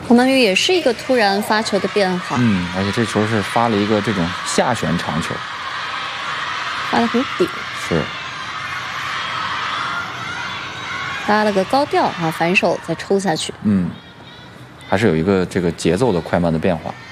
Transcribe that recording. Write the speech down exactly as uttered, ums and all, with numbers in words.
黄曼玉也是一个突然发球的变化， 嗯，而且这球是发了一个这种下旋长球， 发得很顶， 是拉了个高调啊，反手再抽下去， 嗯，还是有一个这个节奏的快慢的变化。